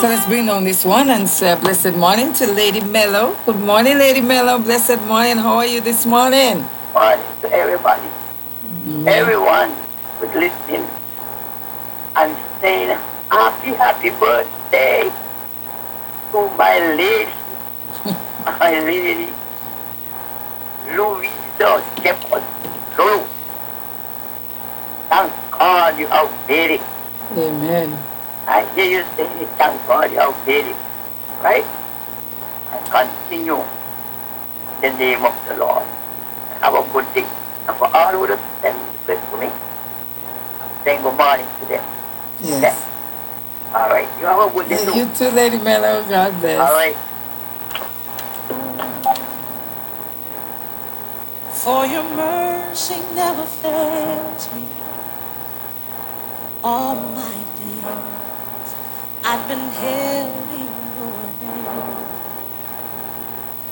So let's bring on this one and say a blessed morning to Lady Mello. Good morning, Lady Mello. Blessed morning. How are you this morning? Morning to everybody. Everyone who's listening and saying happy birthday to my lady, my lady, Louisa Shepherd. Lulu, thank God you have made it. Amen. I hear you saying it, thank God you have made it. Right? And continue in the name of the Lord. Have a good day. And for all who have sent good to me, I'm saying good morning to them. Yes. Okay? All right. You have a good day too. You too, Lady Mello. God bless. All right. For your mercy never fails me. All my days I've been held